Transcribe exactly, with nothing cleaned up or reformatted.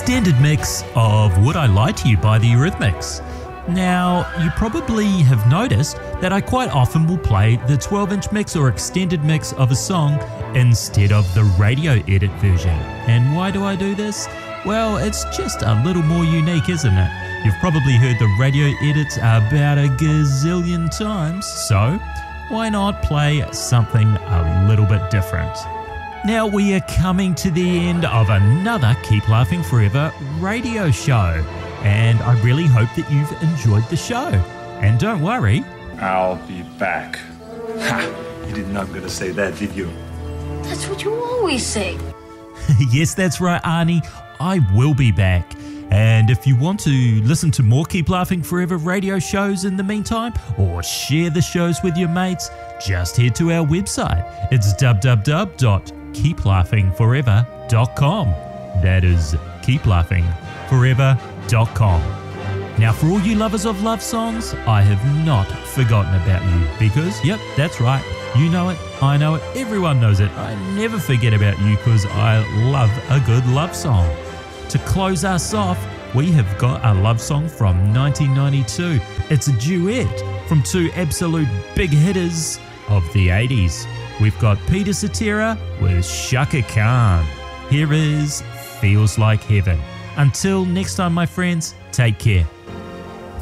extended mix of Would I Lie to You by the Eurythmics. Now, you probably have noticed that I quite often will play the twelve inch mix or extended mix of a song instead of the radio edit version. And why do I do this? Well, it's just a little more unique, isn't it? You've probably heard the radio edits about a gazillion times, so why not play something a little bit different? Now we are coming to the end of another Keep Laughing Forever radio show, and I really hope that you've enjoyed the show. And don't worry, I'll be back. Ha! You didn't know I'm going to say that, did you? That's what you always say. yes, that's right, Arnie, I will be back. And if you want to listen to more Keep Laughing Forever radio shows in the meantime, or share the shows with your mates, just head to our website. It's w w w dot keep laughing forever dot com. That is keep laughing forever dot com. Now, for all you lovers of love songs, I have not forgotten about you because, yep, that's right. You know it, I know it, everyone knows it. I never forget about you because I love a good love song. To close us off, we have got a love song from nineteen ninety-two. It's a duet from two absolute big hitters of the eighties. We've got Peter Cetera with Shaka Khan. Here is Feels Like Heaven. Until next time, my friends, take care.